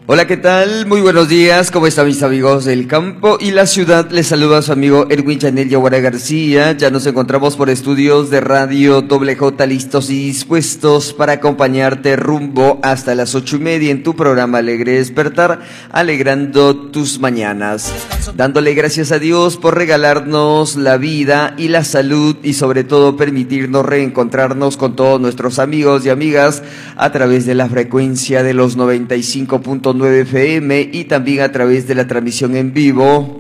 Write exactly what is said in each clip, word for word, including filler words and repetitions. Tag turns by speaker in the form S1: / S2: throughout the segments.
S1: Hola, ¿qué tal? Muy buenos días, ¿cómo están mis amigos del campo y la ciudad? Les saluda a su amigo Erwin Chanel Yaguara García. Ya nos encontramos por estudios de Radio Doble J, listos y dispuestos para acompañarte rumbo hasta las ocho y media en tu programa Alegre Despertar, alegrando tus mañanas. Dándole gracias a Dios por regalarnos la vida y la salud y sobre todo permitirnos reencontrarnos con todos nuestros amigos y amigas a través de la frecuencia de los noventa y cinco punto nueve F M y también a través de la transmisión en vivo,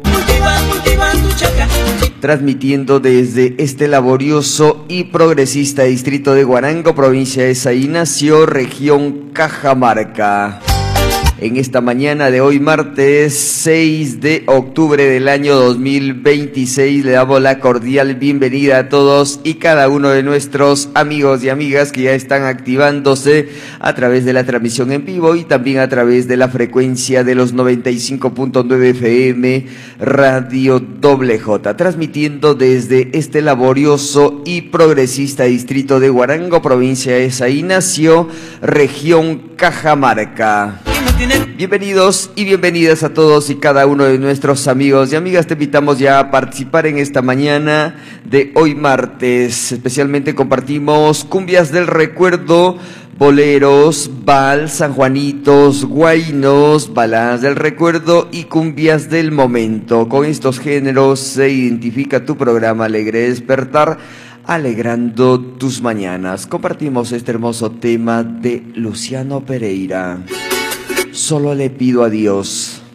S1: transmitiendo desde este laborioso y progresista distrito de Huarango, provincia de San Ignacio, región Cajamarca. En esta mañana de hoy, martes seis de octubre del año dos mil veintiséis, le damos la cordial bienvenida a todos y cada uno de nuestros amigos y amigas que ya están activándose a través de la transmisión en vivo y también a través de la frecuencia de los noventa y cinco punto nueve F M Radio Doble J, transmitiendo desde este laborioso y progresista distrito de Huarango, provincia de San Ignacio, región Cajamarca. Bienvenidos y bienvenidas a todos y cada uno de nuestros amigos y amigas. Te invitamos ya a participar en esta mañana de hoy martes. Especialmente compartimos cumbias del recuerdo, boleros, vals, sanjuanitos, guainos, baladas del recuerdo y cumbias del momento. Con estos géneros se identifica tu programa Alegre Despertar, alegrando tus mañanas. Compartimos este hermoso tema de Luciano Pereira. Solo le pido a Dios.